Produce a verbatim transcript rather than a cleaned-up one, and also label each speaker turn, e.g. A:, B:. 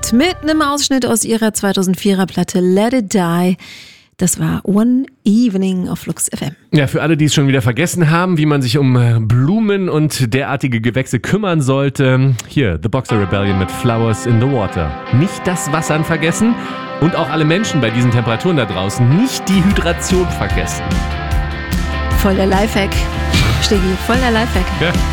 A: gehört mit einem Ausschnitt aus ihrer zweitausendvierer Platte Let It Die. Das war One Evening auf Flux F M.
B: Ja, für alle, die es schon wieder vergessen haben, wie man sich um Blumen und derartige Gewächse kümmern sollte, hier, The Boxer Rebellion mit Flowers in the Water. Nicht das Wassern vergessen und auch alle Menschen bei diesen Temperaturen da draußen nicht die Hydration vergessen.
A: Voll der Lifehack. Stegi, voll der Lifehack.
B: Ja.